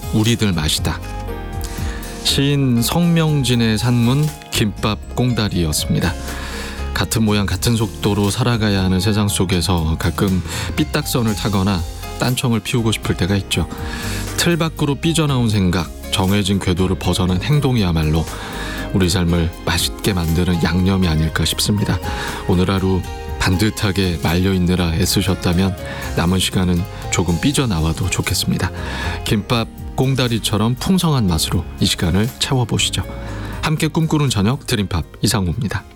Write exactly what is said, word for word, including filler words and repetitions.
우리들 맛이다. 시인 성명진의 산문 김밥 꽁다리였습니다. 같은 모양 같은 속도로 살아가야 하는 세상 속에서 가끔 삐딱선을 타거나 딴청을 피우고 싶을 때가 있죠. 틀 밖으로 삐져나온 생각, 정해진 궤도를 벗어난 행동이야말로 우리 삶을 맛있게 만드는 양념이 아닐까 싶습니다. 오늘 하루 반듯하게 말려있느라 애쓰셨다면 남은 시간은 조금 삐져나와도 좋겠습니다. 김밥 꽁다리처럼 풍성한 맛으로 이 시간을 채워보시죠. 함께 꿈꾸는 저녁 드림팝 이상우입니다.